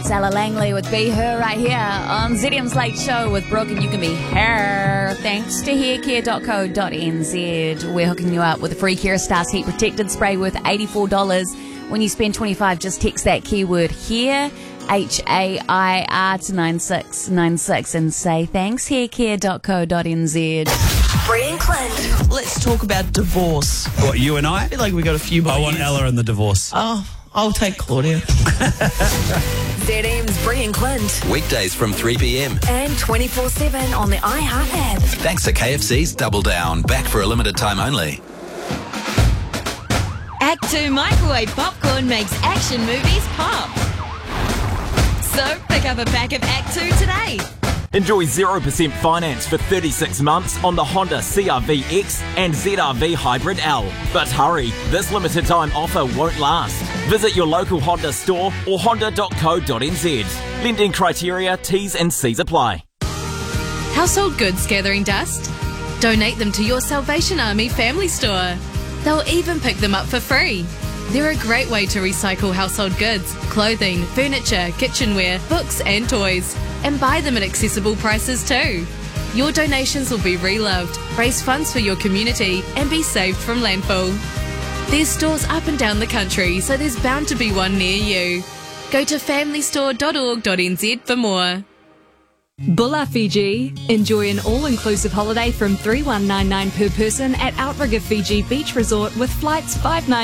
It's Ella Langley with Be Her right here on ZM's Late Show with Brooke, and you can be her thanks to haircare.co.nz. We're hooking you up with a free Kerastase heat protected spray worth $84. When you spend $25, just text that keyword HAIR, HAIR to 9696 and say thanks, haircare.co.nz. Bree and Clint. Let's talk about divorce. What, you and I? I feel like we got a few more I want years. Ella in the divorce. Oh, I'll take Claudia. ZM's Bree and Clint. Weekdays from 3 p.m. And 24/7 on the iHeart app. Thanks to KFC's Double Down. Back for a limited time only. Act 2 microwave popcorn makes action movies pop. So pick up a pack of Act 2 today. Enjoy 0% finance for 36 months on the Honda CR-V X and ZR-V Hybrid L. But hurry, this limited time offer won't last. Visit your local Honda store or honda.co.nz. Lending criteria, T's and C's apply. Household goods gathering dust? Donate them to your Salvation Army family store. They'll even pick them up for free. They're a great way to recycle household goods, clothing, furniture, kitchenware, books and toys, and buy them at accessible prices too. Your donations will be reloved, raise funds for your community, and be saved from landfill. There's stores up and down the country, so there's bound to be one near you. Go to familystore.org.nz for more. Bulla Fiji. Enjoy an all-inclusive holiday from $3,199 per person at Outrigger Fiji Beach Resort with flights 5